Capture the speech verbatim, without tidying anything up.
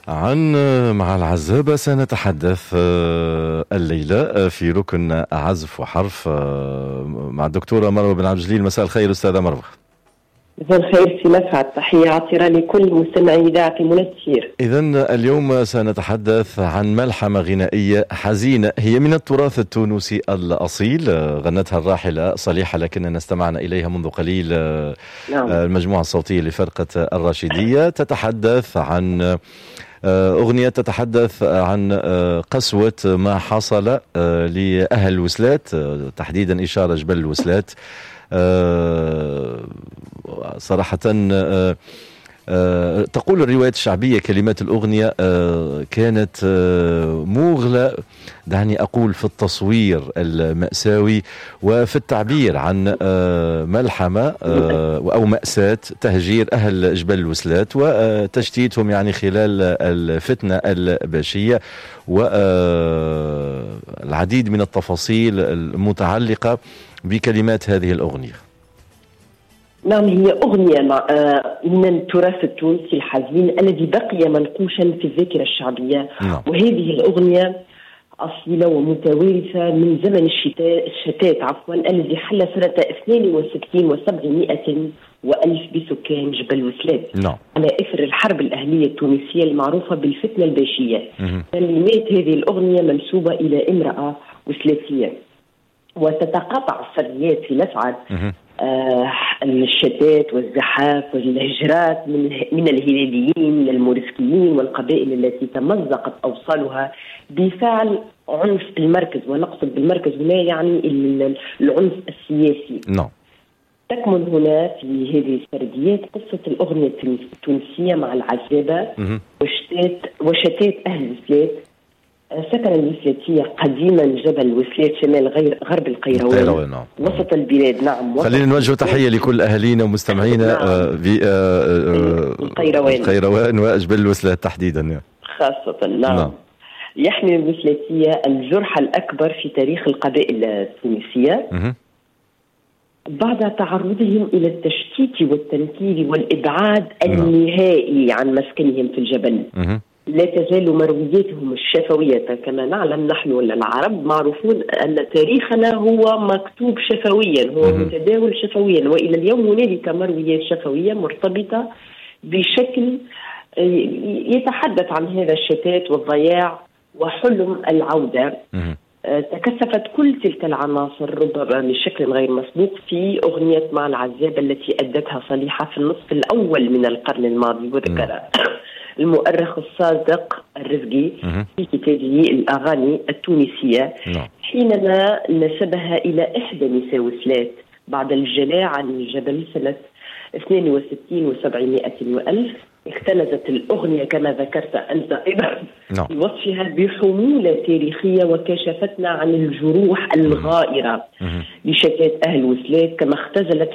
عن مع العزابة سنتحدث الليلة في ركن عزف وحرف مع الدكتورة مروة بن عبد الجليل. مساء الخير أستاذة مروة. مساء الخير سي مسعد، تحية عطرة لكل مستمعي إذاعة منى. إذن اليوم سنتحدث عن ملحمة غنائية حزينة هي من التراث التونسي الأصيل، غنتها الراحلة صليحة لكننا استمعنا إليها منذ قليل. نعم. المجموعة الصوتية لفرقة الراشدية تتحدث عن أغنية تتحدث عن قسوة ما حصل لأهل الوسلات، تحديدا إشارة جبل الوسلات. صراحة تقول الروايات الشعبية كلمات الأغنية كانت مغلة، دعني أقول، في التصوير المأساوي وفي التعبير عن ملحمة أو مأساة تهجير أهل جبل الوسلات وتشتيتهم يعني خلال الفتنة الباشية، والعديد من التفاصيل المتعلقة بكلمات هذه الأغنية. نعم، هي أغنية من التراث التونسي الحزين الذي بقي منقوشا في الذاكرة الشعبية. نعم. وهذه الأغنية أصيلة ومتوارثة من زمن الشتاء الشتات عفوا الذي حل سنة اثنين وستين وسبعمائة وألف بسكان جبل وسلات. نعم. على إثر الحرب الأهلية التونسية المعروفة بالفتنة الباشية. كلمات هذه الأغنية منسوبة إلى امرأة وسلاتية، وتتقاطع السرديات في مسعد آه الشتات والزحاف والهجرات من من الهلاليين من المورسكيين والقبائل التي تمزقت أوصالها بفعل عنف المركز، ونقصد بالمركز هنا يعني العنف السياسي. نعم. تكمن هنا في هذه السرديات قصة الأغنية التونسية مع العزابة وشتات وشتات أهل الوسلات. سكن الوسلاتية قديما جبل وسلات شمال غير غرب القيروان. نعم. وسط البلاد. نعم. خلينا نوجه تحية لكل أهالينا ومستمعينا. نعم. بالقيروان القيروان وجبل الوسلات تحديدا خاصة. نعم. نعم. يحمل الوسلاتية الجرح الأكبر في تاريخ القبائل التونسية م- بعد تعرضهم إلى التشتيت والتنكيل والإبعاد النهائي عن مسكنهم في الجبل. م- لا تزال مروياتهم الشفوية. كما نعلم نحن ولا العرب معروفون أن تاريخنا هو مكتوب شفويا، هو متداول شفويا، وإلى اليوم هنالك مرويات شفوية مرتبطة بشكل يتحدث عن هذا الشتات والضياع وحلم العودة. تكثفت كل تلك العناصر ربما بشكل غير مسبوق في أغنية مع العزابة التي أدتها صليحة في النصف الأول من القرن الماضي، وذكر المؤرخ الصادق الرفقي في كتابه الأغاني التونسية حينما نسبها إلى إحدى نساء وسلات بعد الجلاء عن الجبل سنة اثنين وستين وسبعمائة وألف. اختلزت الأغنية كما ذكرت أنت أيضا في وصفها بحمولة تاريخية وكشفتنا عن الجروح الغائرة لشتات أهل وسلات، كما اختزلت